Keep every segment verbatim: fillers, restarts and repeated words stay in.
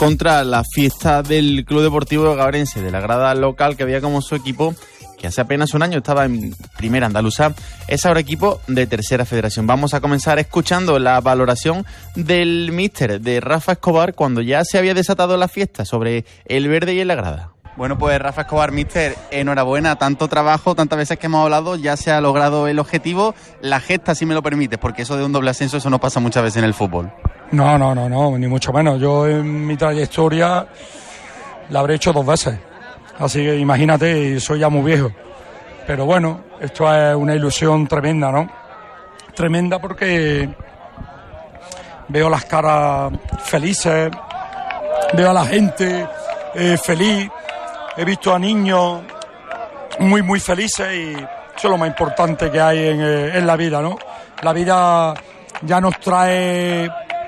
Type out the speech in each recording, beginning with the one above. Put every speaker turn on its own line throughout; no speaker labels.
contra la fiesta del Club Deportivo Gabrense, de la grada local, que había como su equipo, que hace apenas un año estaba en Primera Andaluza, es ahora equipo de Tercera Federación. Vamos a comenzar escuchando la valoración del míster, de Rafa Escobar, cuando ya se había desatado la fiesta sobre el verde y en la grada.
Bueno, pues Rafa Escobar, míster, enhorabuena, tanto trabajo, tantas veces que hemos hablado, ya se ha logrado el objetivo. La gesta, si me lo permites, porque eso de un doble ascenso, eso no pasa muchas veces en el fútbol.
No, no, no, no, ni mucho menos. Yo en mi trayectoria la habré hecho dos veces. Así que imagínate, soy ya muy viejo. Pero bueno, esto es una ilusión tremenda, ¿no? Tremenda porque veo las caras felices, veo a la gente eh, feliz, he visto a niños muy, muy felices y eso es lo más importante que hay en, eh, en la vida, ¿no? La vida ya nos trae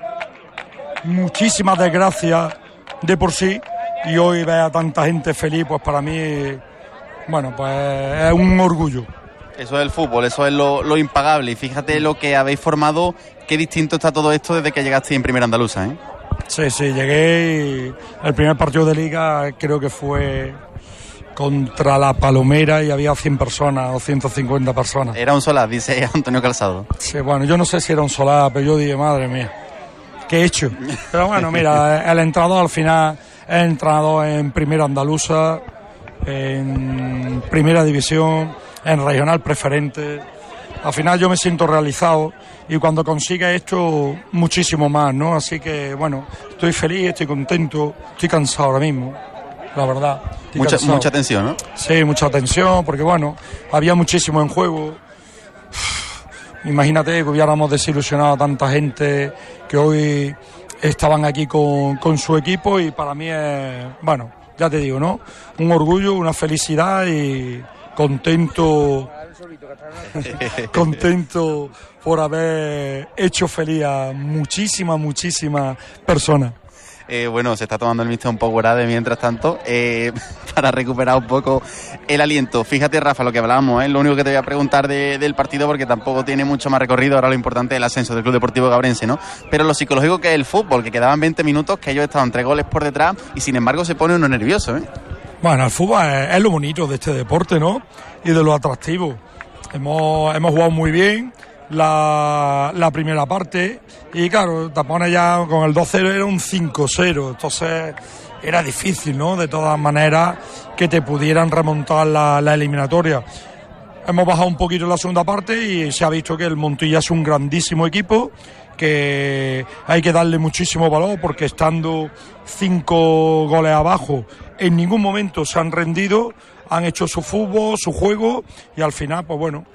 muchísimas desgracias de por sí. Y hoy ver a tanta gente feliz, pues para mí, bueno, pues es un orgullo.
Eso es el fútbol, eso es lo, lo impagable. Y fíjate lo que habéis formado, qué distinto está todo esto desde que llegaste en Primera Andaluza, ¿eh?
Sí, sí, llegué y el primer partido de Liga creo que fue contra La Palomera y había cien personas o ciento cincuenta personas.
Era un solar, dice Antonio Calzado.
Sí, bueno, yo no sé si era un solar, pero yo dije, madre mía, ¿qué he hecho? Pero bueno, mira, el entrenador al final... He entrenado en Primera Andaluza, en Primera División, en Regional Preferente. Al final yo me siento realizado y cuando consiga esto, muchísimo más, ¿no? Así que, bueno, estoy feliz, estoy contento, estoy cansado ahora mismo, la verdad.
Mucha, mucha tensión, ¿no?
Sí, mucha tensión, porque, bueno, había muchísimo en juego. Imagínate que hubiéramos desilusionado a tanta gente que hoy... estaban aquí con, con su equipo y para mí es, bueno, ya te digo, ¿no? Un orgullo, una felicidad y contento, contento por haber hecho feliz a muchísimas, muchísimas personas.
Eh, bueno, se está tomando el míster un poco grave mientras tanto, eh, para recuperar un poco el aliento. Fíjate, Rafa, lo que hablábamos, ¿eh? Lo único que te voy a preguntar de, del partido, porque tampoco tiene mucho más recorrido, ahora lo importante es el ascenso del Club Deportivo Gabrense, ¿no? Pero lo psicológico que es el fútbol, que quedaban veinte minutos, que ellos estaban tres goles por detrás y sin embargo se pone uno nervioso, ¿eh?
Bueno, el fútbol es, es lo bonito de este deporte, ¿no? Y de lo atractivo. Hemos, hemos jugado muy bien la, la primera parte y claro, te pones ya con el dos cero, era un cinco cero, entonces era difícil, ¿no? De todas maneras que te pudieran remontar la, la eliminatoria. Hemos bajado un poquito en la segunda parte y se ha visto que el Montilla es un grandísimo equipo, que hay que darle muchísimo valor porque estando cinco goles abajo en ningún momento se han rendido, han hecho su fútbol, su juego y al final, pues bueno,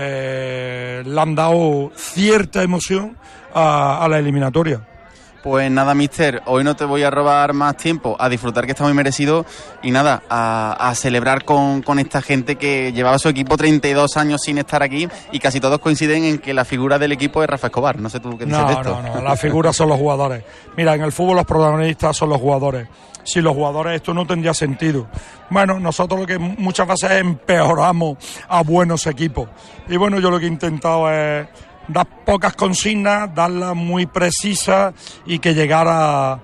eh, le han dado cierta emoción a, a la eliminatoria.
Pues nada, míster, hoy no te voy a robar más tiempo, a disfrutar, que está muy merecido, y nada, a, a celebrar con, con esta gente que llevaba su equipo treinta y dos años sin estar aquí y casi todos coinciden en que la figura del equipo es Rafa Escobar. No sé tú qué dices
no,
de esto.
No, no, las figuras son los jugadores. Mira, en el fútbol los protagonistas son los jugadores. Sin los jugadores esto no tendría sentido. Bueno, nosotros lo que muchas veces empeoramos a buenos equipos. Y bueno, yo lo que he intentado es dar pocas consignas, darlas muy precisas y que llegara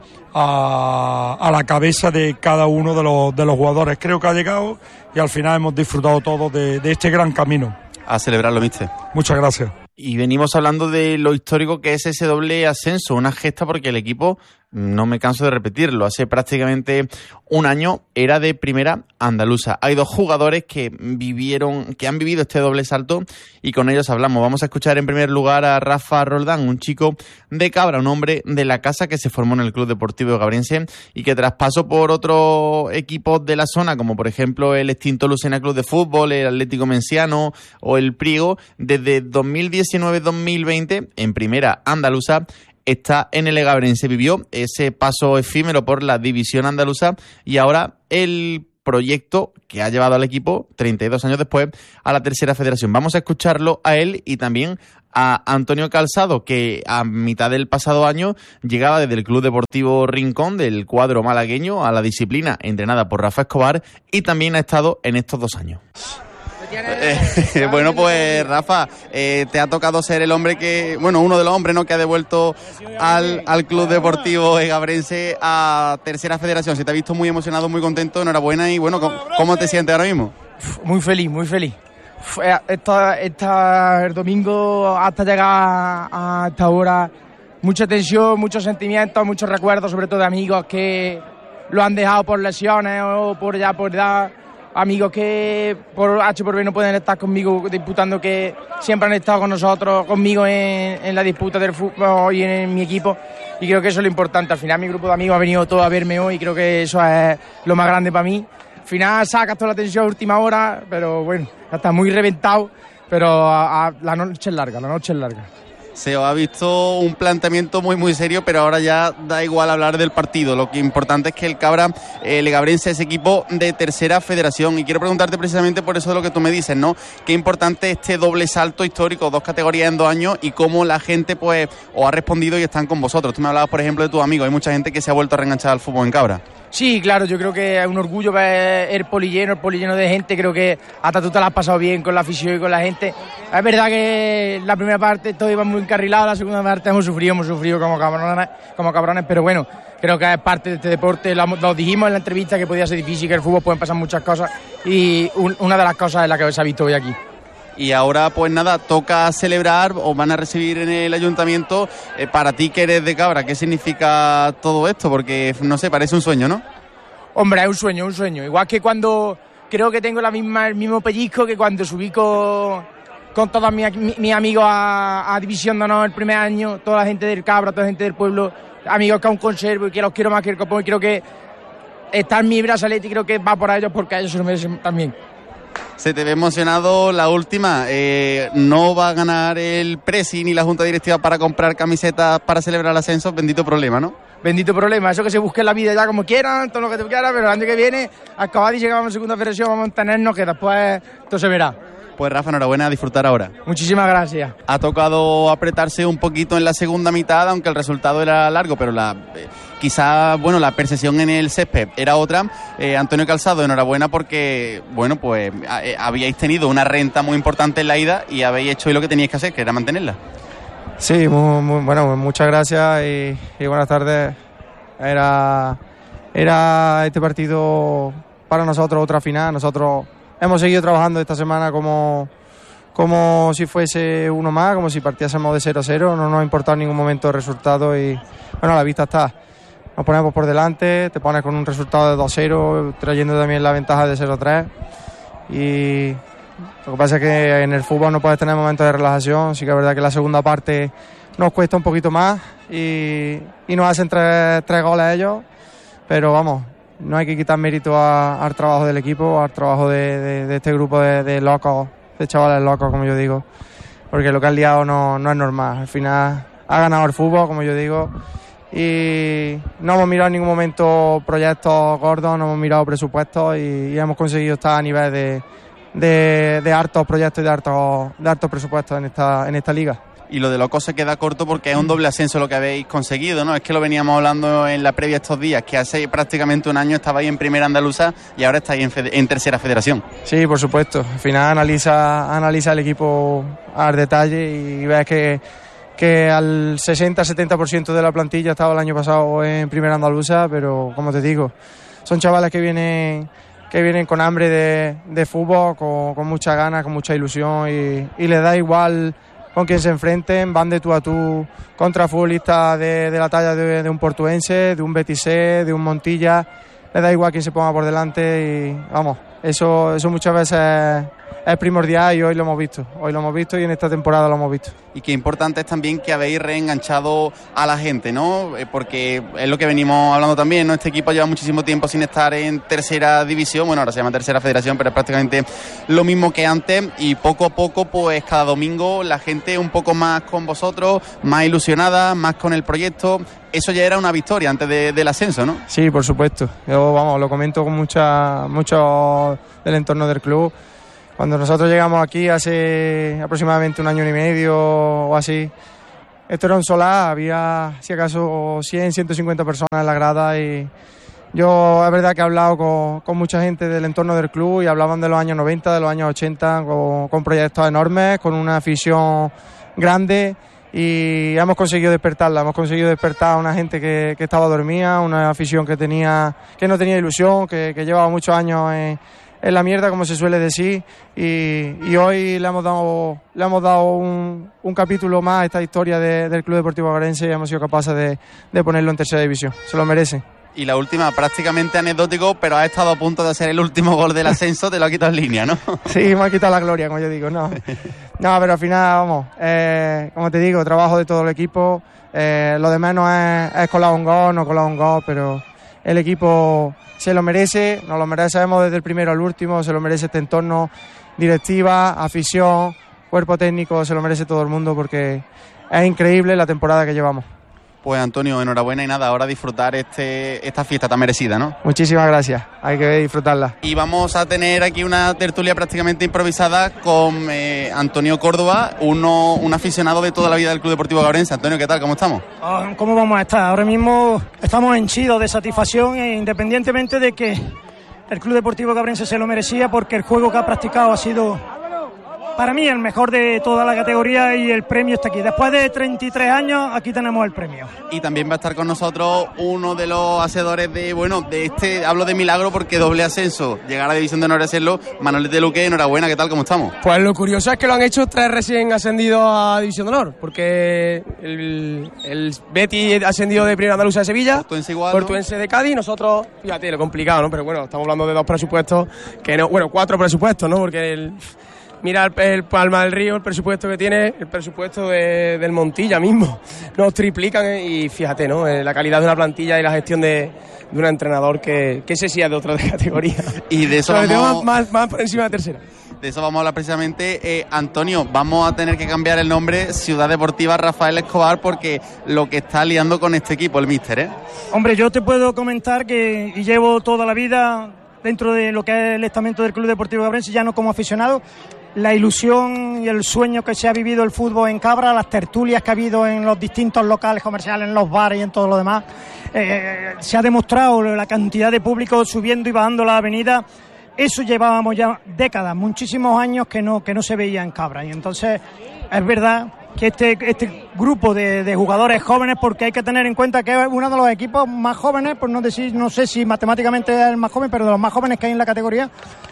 a, a la cabeza de cada uno de los, de los jugadores. Creo que ha llegado y al final hemos disfrutado todos de, de este gran camino.
A celebrarlo, míster.
Muchas gracias.
Y venimos hablando de lo histórico que es ese doble ascenso, una gesta porque el equipo, no me canso de repetirlo, hace prácticamente un año era de Primera Andaluza. Hay dos jugadores que vivieron, que han vivido este doble salto y con ellos hablamos. Vamos a escuchar en primer lugar a Rafa Roldán, un chico de Cabra, un hombre de la casa que se formó en el Club Deportivo Gabrense y que tras paso por otros equipos de la zona, como por ejemplo el extinto Lucena Club de Fútbol, el Atlético Menciano o el Priego, desde dos mil diecinueve dos mil veinte en Primera Andaluza está en el Gabrense. Vivió ese paso efímero por la división andaluza y ahora el proyecto que ha llevado al equipo treinta y dos años después a la Tercera Federación. Vamos a escucharlo a él y también a Antonio Calzado, que a mitad del pasado año llegaba desde el Club Deportivo Rincón, del cuadro malagueño, a la disciplina entrenada por Rafa Escobar, y también ha estado en estos dos años.
Eh, bueno, pues Rafa, eh, te ha tocado ser el hombre que, bueno, uno de los hombres, ¿no?, que ha devuelto al, al Club Deportivo Egabrense a Tercera Federación. Se te ha visto muy emocionado, muy contento, enhorabuena. Y bueno, ¿cómo, cómo te sientes ahora mismo?
Muy feliz, muy feliz. Esta, esta, el domingo hasta llegar a esta hora, mucha tensión, muchos sentimientos, muchos recuerdos, sobre todo de amigos que lo han dejado por lesiones o por ya por edad, amigos que por H por B no pueden estar conmigo disputando, que siempre han estado con nosotros, conmigo en, en la disputa del fútbol y en, en mi equipo, y creo que eso es lo importante. Al final mi grupo de amigos ha venido todo a verme hoy y creo que eso es lo más grande para mí. Al final sacas toda la tensión a última hora, pero bueno, está muy reventado, pero a, a, la noche es larga, la noche es larga.
Se os ha visto un planteamiento muy muy serio, pero ahora ya da igual hablar del partido. Lo que importante es que el Cabra eh, Legabrense es equipo de Tercera Federación, y quiero preguntarte precisamente por eso de lo que tú me dices, ¿no? Qué importante este doble salto histórico, dos categorías en dos años, y cómo la gente pues os ha respondido y están con vosotros. Tú me hablabas, por ejemplo, de tus amigos. Hay mucha gente que se ha vuelto a reenganchar al fútbol en Cabra.
Sí, claro, yo creo que es un orgullo ver el polilleno, el polilleno de gente. Creo que hasta tú te la has pasado bien con la afición y con la gente. Es verdad que la primera parte todo iba muy encarrilado, la segunda parte hemos sufrido, hemos sufrido como cabrones, como cabrones, pero bueno, creo que es parte de este deporte. Lo, lo dijimos en la entrevista que podía ser difícil, que el fútbol pueden pasar muchas cosas, y un, una de las cosas es la que se ha visto hoy aquí.
Y ahora, pues nada, toca celebrar, o van a recibir en el ayuntamiento. Eh, para ti, que eres de Cabra, ¿qué significa todo esto? Porque, no sé, parece un sueño, ¿no?
Hombre, es un sueño, un sueño. Igual que cuando creo que tengo la misma, el mismo pellizco que cuando subí con, con todos mis, mis amigos a, a División de Honor el primer año, toda la gente del Cabra, toda la gente del pueblo, amigos que aún conservo y que los quiero más que el copón. Y creo que está en mi brazalete y creo que va por ellos, porque ellos se lo merecen también.
Se te ve emocionado. La última, eh, no va a ganar el Presi ni la Junta Directiva para comprar camisetas para celebrar el ascenso. Bendito problema, ¿no?
Bendito problema, eso que se busque en la vida ya como quieran, todo lo que tú quieras, pero el año que viene, acabado y llegamos a segunda federación, vamos a mantenernos, que después todo se verá.
Pues Rafa, enhorabuena, a disfrutar ahora.
Muchísimas gracias.
Ha tocado apretarse un poquito en la segunda mitad, aunque el resultado era largo, pero la eh, quizá, bueno, la percepción en el césped era otra. Eh, Antonio Calzado, enhorabuena, porque, bueno, pues eh, habíais tenido una renta muy importante en la ida y habéis hecho hoy lo que teníais que hacer, que era mantenerla.
Sí, muy, muy, bueno, muchas gracias y, y buenas tardes. Era, era este partido para nosotros otra final. Nosotros hemos seguido trabajando esta semana como, como si fuese uno más, como si partiésemos de cero a cero. No nos ha importado en ningún momento el resultado y, bueno, a la vista está. Nos ponemos por delante, te pones con un resultado de dos cero, trayendo también la ventaja de cero tres. Y lo que pasa es que en el fútbol no puedes tener momentos de relajación. Sí que es verdad que la segunda parte nos cuesta un poquito más y, y nos hacen tres, tres goles ellos, pero vamos, no hay que quitar mérito a, al trabajo del equipo, al trabajo de, de, de este grupo de, de locos, de chavales locos, como yo digo, porque lo que han liado no, no es normal. Al final ha ganado el fútbol, como yo digo, y no hemos mirado en ningún momento proyectos gordos, no hemos mirado presupuestos y, y hemos conseguido estar a nivel de, de, de hartos proyectos y de hartos, de hartos presupuestos en esta, en esta liga.
Y lo de Loco se queda corto porque es un doble ascenso lo que habéis conseguido, ¿no? Es que lo veníamos hablando en la previa estos días, que hace prácticamente un año estabais en Primera Andaluza y ahora estáis en, fede- en Tercera Federación.
Sí, por supuesto. Al final analiza, analiza el equipo al detalle y ves que, que al sesenta a setenta por ciento de la plantilla estaba el año pasado en Primera Andaluza, pero como te digo, son chavales que vienen que vienen con hambre de, de fútbol, con, con muchas ganas, con mucha ilusión y, y les da igual con quien se enfrenten, van de tú a tú contra futbolistas de, de la talla de, de un portuense, de un Betisé, de un Montilla. Les da igual quién se ponga por delante y vamos, eso, eso muchas veces es primordial y hoy lo hemos visto, hoy lo hemos visto y en esta temporada lo hemos visto.
Y qué importante es también que habéis reenganchado a la gente, ¿no? Eh, porque es lo que venimos hablando también, ¿no? Este equipo lleva muchísimo tiempo sin estar en Tercera División, bueno, ahora se llama Tercera Federación, pero es prácticamente lo mismo que antes y poco a poco, pues cada domingo la gente un poco más con vosotros, más ilusionada, más con el proyecto. Eso ya era una victoria antes de, del ascenso, ¿no?
Sí, por supuesto. Yo, vamos, lo comento con mucha, mucho del entorno del club. Cuando nosotros llegamos aquí hace aproximadamente un año y medio o así, esto era un solar, había si acaso cien, ciento cincuenta personas en la grada y Yo es verdad que he hablado con, con mucha gente del entorno del club y hablaban de los años noventa, de los años ochenta, con, con proyectos enormes, con una afición grande, y hemos conseguido despertarla, hemos conseguido despertar a una gente que, que estaba dormida, una afición que tenía que no tenía ilusión, que, que llevaba muchos años en, en la mierda, como se suele decir, y, y hoy le hemos dado le hemos dado un, un capítulo más a esta historia de, del Club Deportivo Agarense, y hemos sido capaces de, de ponerlo en tercera división. Se lo merecen.
Y la última, prácticamente anecdótico, pero ha estado a punto de hacer el último gol del ascenso, te lo ha quitado en línea, ¿no?
Sí, me ha quitado la gloria, como yo digo, no. No, pero al final, vamos, eh, como te digo, trabajo de todo el equipo. Eh, lo de menos es, es colar un gol, no colar un gol, pero el equipo se lo merece, nos lo merecemos desde el primero al último, se lo merece este entorno, directiva, afición, cuerpo técnico, se lo merece todo el mundo, porque es increíble la temporada que llevamos.
Pues Antonio, enhorabuena, y nada, ahora disfrutar este esta fiesta tan merecida, ¿no?
Muchísimas gracias, hay que disfrutarla.
Y vamos a tener aquí una tertulia prácticamente improvisada con eh, Antonio Córdoba, uno un aficionado de toda la vida del Club Deportivo Agarense. Antonio, ¿qué tal? ¿Cómo estamos?
¿Cómo vamos a estar? Ahora mismo estamos henchidos de satisfacción, e independientemente de que el Club Deportivo Agarense se lo merecía, porque el juego que ha practicado ha sido, para mí, el mejor de toda la categoría, y el premio está aquí. Después de treinta y tres años, aquí tenemos el premio.
Y también va a estar con nosotros uno de los hacedores de, bueno, de este, hablo de milagro porque doble ascenso, llegar a la División de Honor y hacerlo. Manuel de Luque, enhorabuena, ¿qué tal? ¿Cómo estamos?
Pues lo curioso es que lo han hecho tres recién ascendidos a División de Honor, porque el, el Betis ha ascendido de Primera Andaluza de Sevilla,
Portuense igual,
Portuense de Cádiz, nosotros, fíjate, lo complicado, ¿no? Pero bueno, estamos hablando de dos presupuestos, que no, bueno, cuatro presupuestos, ¿no? Porque el... Mira el, el Palma del Río, el presupuesto que tiene, el presupuesto de, del Montilla mismo. Nos triplican, eh, y fíjate, ¿no? La calidad de una plantilla y la gestión de, de un entrenador que, que ese sí es de otra categoría.
Y de eso
Sobre
vamos...
todo más, más por encima de tercera.
De eso vamos a hablar precisamente. Eh, Antonio, vamos a tener que cambiar el nombre Ciudad Deportiva Rafael Escobar, porque lo que está liando con este equipo, el míster, ¿eh?
Hombre, yo te puedo comentar que y llevo toda la vida dentro de lo que es el estamento del Club Deportivo Agarense, ya no como aficionado. La ilusión y el sueño que se ha vivido el fútbol en Cabra, las tertulias que ha habido en los distintos locales comerciales, en los bares y en todo lo demás, eh, se ha demostrado la cantidad de público subiendo y bajando la avenida. Eso llevábamos ya décadas, muchísimos años que no que no se veía en Cabra, y entonces es verdad que este este grupo de, de jugadores jóvenes, porque hay que tener en cuenta que es uno de los equipos más jóvenes, por no decir, no sé si matemáticamente es el más joven, pero de los más jóvenes que hay en la categoría,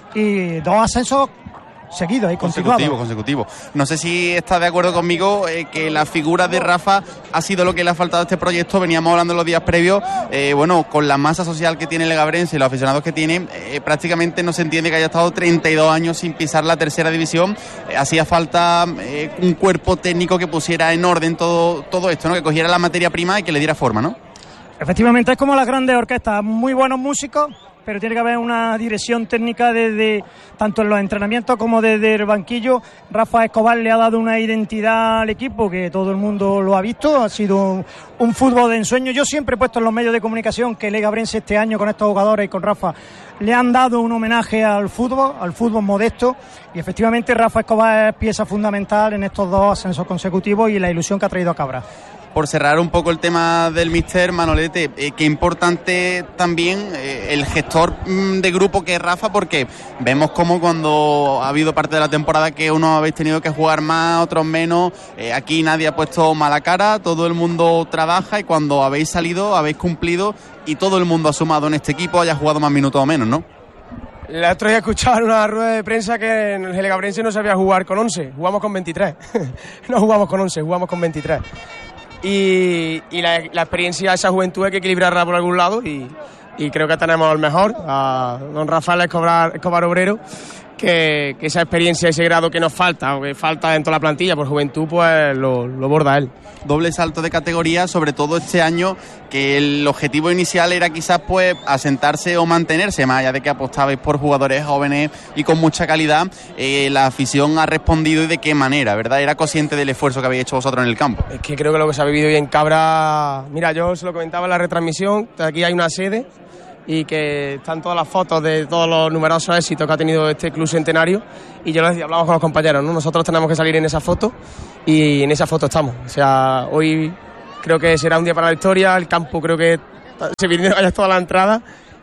y dos ascensos seguido y
consecutivo, consecutivo. No sé si estás de acuerdo conmigo, eh, que la figura de Rafa ha sido lo que le ha faltado a este proyecto. Veníamos hablando en los días previos, eh, bueno, con la masa social que tiene el Legabrense y los aficionados que tiene, eh, prácticamente no se entiende que haya estado treinta y dos años sin pisar la tercera división. Eh, hacía falta eh, un cuerpo técnico que pusiera en orden todo, todo esto, ¿no? Que cogiera la materia prima y que le diera forma, ¿no?
Efectivamente, es como las grandes orquestas, muy buenos músicos, pero tiene que haber una dirección técnica desde tanto en los entrenamientos como desde el banquillo. Rafa Escobar le ha dado una identidad al equipo que todo el mundo lo ha visto, ha sido un, un fútbol de ensueño. Yo siempre he puesto en los medios de comunicación que Legabrense este año con estos jugadores y con Rafa le han dado un homenaje al fútbol, al fútbol modesto, y efectivamente Rafa Escobar es pieza fundamental en estos dos ascensos consecutivos y la ilusión que ha traído a Cabra.
Por cerrar un poco el tema del míster, Manolete, eh, qué importante también eh, el gestor mm, de grupo que es Rafa, porque vemos como cuando ha habido parte de la temporada que unos habéis tenido que jugar más, otros menos, eh, aquí nadie ha puesto mala cara, todo el mundo trabaja, y cuando habéis salido, habéis cumplido, y todo el mundo ha sumado en este equipo, haya jugado más minutos o menos, ¿no?
El otro día escuchaba en una rueda de prensa que en el Legabrense no sabía jugar con once, jugamos con veintitrés. No jugamos con once, jugamos con veintitrés. Y, y la, la experiencia de esa juventud hay que equilibrarla por algún lado, y, y creo que tenemos el mejor, a don Rafael Escobar, Escobar Obrero, que, que esa experiencia, ese grado que nos falta, o que falta dentro de la plantilla por juventud, pues lo, lo borda él.
Doble salto de categoría, sobre todo este año, que el objetivo inicial era quizás pues asentarse o mantenerse, más allá de que apostabais por jugadores jóvenes y con mucha calidad. Eh, la afición ha respondido, y de qué manera, ¿verdad? Era consciente del esfuerzo que habéis hecho vosotros en el campo.
Es que creo que lo que se ha vivido hoy en Cabra, mira, yo se lo comentaba en la retransmisión, aquí hay una sede y que están todas las fotos de todos los numerosos éxitos que ha tenido este club centenario, y yo les decía, hablamos con los compañeros, ¿no? Nosotros tenemos que salir en esa foto, y en esa foto estamos. O sea, hoy creo que será un día para la historia, el campo creo que se viene allá toda la entrada,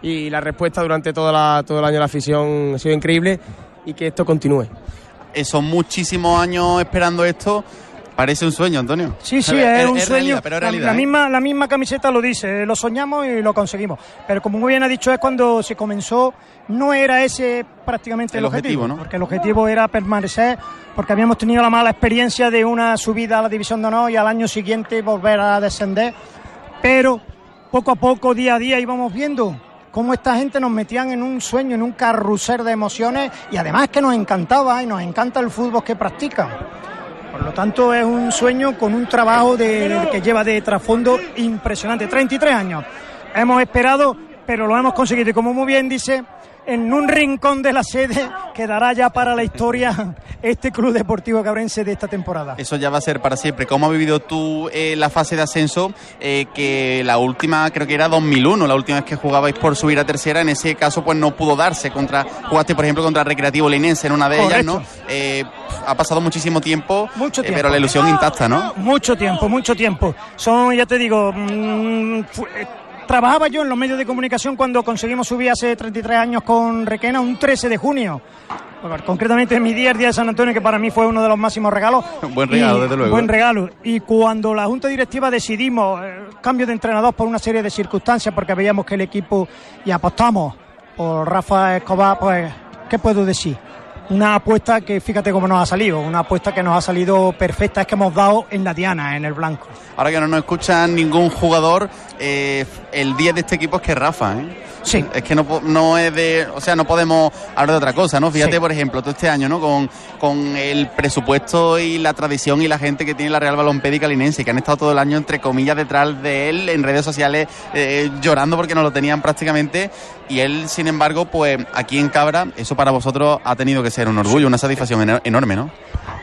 y la respuesta durante toda la, todo el año de la afición ha sido increíble y que esto continúe.
Eh, son muchísimos años esperando esto. Parece un sueño, Antonio.
Sí, sí, es, es un
es
sueño.
Realidad, pero es realidad,
la, la,
¿eh?
misma, la misma camiseta lo dice, lo soñamos y lo conseguimos. Pero como muy bien ha dicho, es cuando se comenzó, no era ese prácticamente el,
el
objetivo,
objetivo, ¿no?
Porque el objetivo era permanecer, porque habíamos tenido la mala experiencia de una subida a la División de Honor y al año siguiente volver a descender. Pero poco a poco, día a día, íbamos viendo cómo esta gente nos metían en un sueño, en un carrusel de emociones, y además que nos encantaba y nos encanta el fútbol que practican. Por lo tanto, es un sueño con un trabajo de, que lleva de trasfondo impresionante. treinta y tres años. Hemos esperado, pero lo hemos conseguido. Y como muy bien dice, en un rincón de la sede quedará ya para la historia este Club Deportivo Cabrense de esta temporada.
Eso ya va a ser para siempre. ¿Cómo has vivido tú eh, la fase de ascenso? Eh, que la última, creo que era dos mil uno, la última vez que jugabais por subir a tercera. En ese caso, pues no pudo darse. Contra, jugaste, por ejemplo, contra Recreativo Linense en una de
Correcto.
ellas, ¿no? Eh, ha pasado muchísimo tiempo,
Mucho tiempo.
Eh, pero la ilusión intacta, ¿no?
Mucho tiempo, mucho tiempo. Son, ya te digo, mmm, fu- eh, trabajaba yo en los medios de comunicación cuando conseguimos subir hace treinta y tres años con Requena, un trece de junio. Concretamente en mi día, el día de San Antonio, que para mí fue uno de los máximos regalos.
Buen regalo,
Y-
desde luego.
Buen regalo. Y cuando la Junta Directiva decidimos eh, cambio de entrenador por una serie de circunstancias, porque veíamos que el equipo, y apostamos por Rafa Escobar, pues, ¿qué puedo decir? Una apuesta que fíjate cómo nos ha salido, una apuesta que nos ha salido perfecta, es que hemos dado en la diana, en el blanco.
Ahora que no nos escucha ningún jugador, eh, el diez de este equipo es que Rafa, ¿eh?
Sí.
Es que no, po- no es de, o sea, no podemos hablar de otra cosa, ¿no? Fíjate,
Sí.
por ejemplo, todo este año, ¿no? Con, con el presupuesto y la tradición y la gente que tiene la Real Balompédica Linense, que han estado todo el año, entre comillas, detrás de él en redes sociales, eh, llorando porque no lo tenían prácticamente. Y él, sin embargo, pues aquí en Cabra, eso para vosotros ha tenido que ser un orgullo, una satisfacción eno- enorme, ¿no?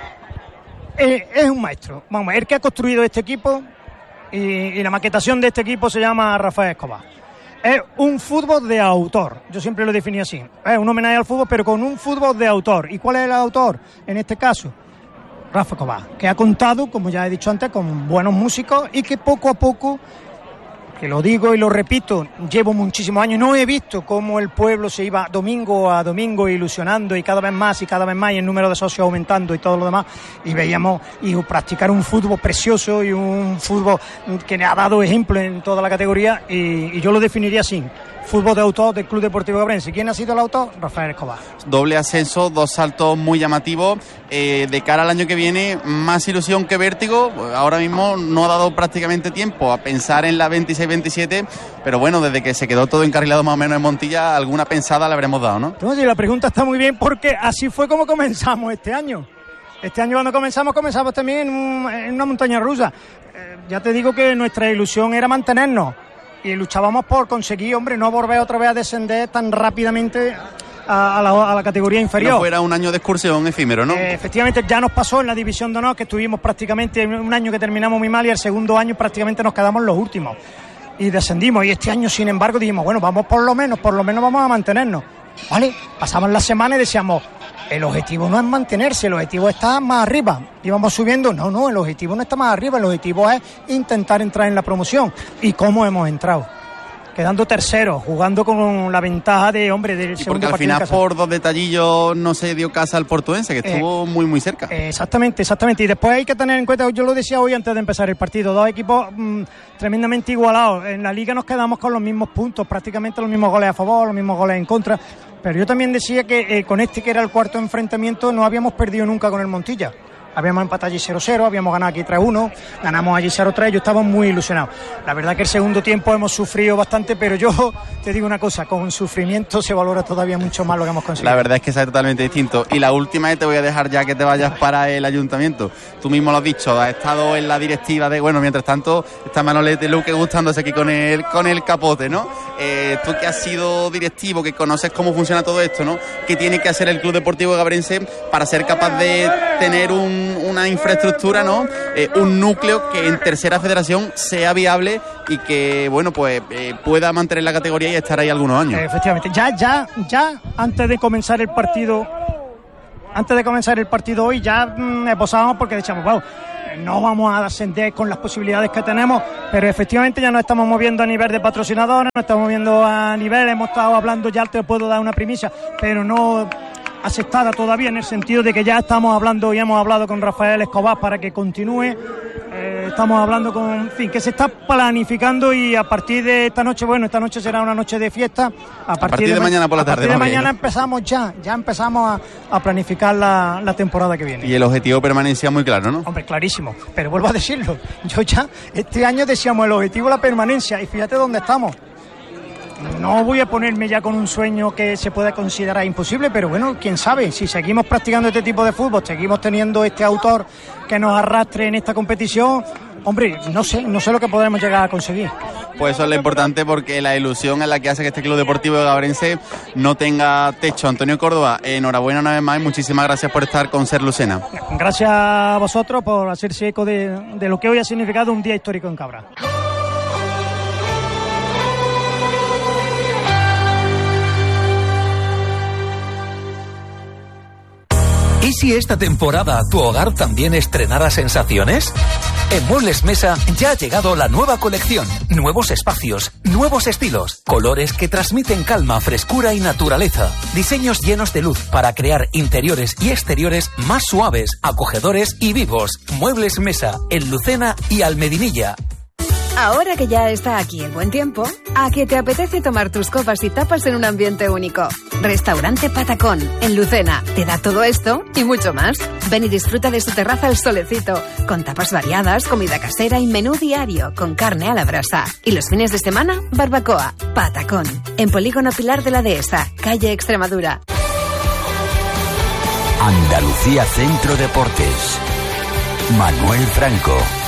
Eh, es un maestro, vamos, el que ha construido este equipo y, y la maquetación de este equipo se llama Rafael Escobar. Es un fútbol de autor, yo siempre lo definí así, es un homenaje al fútbol pero con un fútbol de autor. ¿Y cuál es el autor? En este caso, Rafa Escobar, que ha contado, como ya he dicho antes, con buenos músicos y que poco a poco, que lo digo y lo repito, llevo muchísimos años, no he visto cómo el pueblo se iba domingo a domingo ilusionando y cada vez más y cada vez más y el número de socios aumentando y todo lo demás, y veíamos y practicar un fútbol precioso y un fútbol que ha dado ejemplo en toda la categoría, y, y yo lo definiría así: fútbol de autor del Club Deportivo Cabrense. ¿Quién ha sido el autor? Rafael Escobar.
Doble ascenso, dos saltos muy llamativos. Eh, de cara al año que viene, más ilusión que vértigo. Ahora mismo no ha dado prácticamente tiempo a pensar en la veintiséis veintisiete, pero bueno, desde que se quedó todo encarrilado más o menos en Montilla, alguna pensada le habremos dado, ¿no?
Oye, la pregunta está muy bien porque así fue como comenzamos este año. Este año cuando comenzamos, comenzamos también en, un, en una montaña rusa. Eh, ya te digo que nuestra ilusión era mantenernos y luchábamos por conseguir, hombre, no volver otra vez a descender tan rápidamente a, a, la, a la categoría inferior.
No fuera un año de excursión efímero, ¿no?
Eh, efectivamente, ya nos pasó en la División de Honor, que estuvimos prácticamente un año que terminamos muy mal y el segundo año prácticamente nos quedamos los últimos y descendimos. Y este año, sin embargo, dijimos, bueno, vamos por lo menos, por lo menos vamos a mantenernos. ¿Vale? Pasaban las semanas y decíamos, el objetivo no es mantenerse, el objetivo está más arriba. Íbamos subiendo, no, no, el objetivo no está más arriba, el objetivo es intentar entrar en la promoción. ¿Y cómo hemos entrado? Quedando terceros, jugando con la ventaja de, hombre, del
Y
segundo
porque al
partido en
final
casa.
por dos detallillos no se dio casa al portuense, que estuvo eh, muy muy cerca.
Eh, exactamente, exactamente. Y después hay que tener en cuenta, yo lo decía hoy antes de empezar el partido, dos equipos mmm, tremendamente igualados. En la liga nos quedamos con los mismos puntos, prácticamente los mismos goles a favor, los mismos goles en contra. Pero yo también decía que eh, con este que era el cuarto enfrentamiento no habíamos perdido nunca con el Montilla. Habíamos empatado allí cero cero, habíamos ganado aquí tres uno, ganamos allí cero tres, yo estaba muy ilusionado. La verdad que el segundo tiempo hemos sufrido bastante, pero yo te digo una cosa, con sufrimiento se valora todavía mucho más lo que hemos conseguido.
La verdad es que es totalmente distinto. Y la última, y te voy a dejar ya que te vayas para el ayuntamiento. Tú mismo lo has dicho, has estado en la directiva de, bueno, mientras tanto, está Manolete Luque gustándose aquí con el, con el capote, ¿no? Eh, tú que has sido directivo, que conoces cómo funciona todo esto, ¿no? ¿Qué tiene que hacer el Club Deportivo Cabrense para ser capaz de tener un una infraestructura, ¿no? Eh, un núcleo que en tercera federación sea viable y que, bueno, pues eh, pueda mantener la categoría y estar ahí algunos años.
Eh, efectivamente, ya, ya, ya antes de comenzar el partido, antes de comenzar el partido hoy ya mmm, esbozábamos porque decíamos, wow, no vamos a ascender con las posibilidades que tenemos, pero efectivamente ya nos estamos moviendo a nivel de patrocinadores, nos estamos moviendo a nivel, hemos estado hablando, ya te puedo dar una primicia, pero no aceptada todavía, en el sentido de que ya estamos hablando y hemos hablado con Rafael Escobar para que continúe. Eh, estamos hablando con, en fin, que se está planificando, y a partir de esta noche, bueno, esta noche será una noche de fiesta. A partir,
a partir de, de mañana por la tarde.
A partir de mañana empezamos ya, ya empezamos a, a planificar la, la temporada que viene.
Y el objetivo de permanencia muy claro, ¿no?
Hombre, clarísimo, pero vuelvo a decirlo, yo ya, este año decíamos el objetivo la permanencia, y fíjate dónde estamos. No voy a ponerme ya con un sueño que se pueda considerar imposible, pero bueno, quién sabe, si seguimos practicando este tipo de fútbol, seguimos teniendo este autor que nos arrastre en esta competición, hombre, no sé, no sé lo que podremos llegar a conseguir.
Pues eso es lo importante, porque la ilusión es la que hace que este Club Deportivo de Gabrense no tenga techo. Antonio Córdoba, enhorabuena una vez más y muchísimas gracias por estar con Ser Lucena.
Gracias a vosotros por hacerse eco de, de lo que hoy ha significado un día histórico en Cabra.
¿Y si esta temporada tu hogar también estrenara sensaciones? En Muebles Mesa ya ha llegado la nueva colección. Nuevos espacios, nuevos estilos, colores que transmiten calma, frescura y naturaleza. Diseños llenos de luz para crear interiores y exteriores más suaves, acogedores y vivos. Muebles Mesa, en Lucena y Almedinilla.
Ahora que ya está aquí el buen tiempo, ¿a que te apetece tomar tus copas y tapas en un ambiente único? Restaurante Patacón, en Lucena, te da todo esto y mucho más. Ven y disfruta de su terraza al solecito, con tapas variadas, comida casera y menú diario, con carne a la brasa. Y los fines de semana, barbacoa. Patacón, en Polígono Pilar de la Dehesa, calle Extremadura.
Andalucía Centro Deportes. Manuel Franco.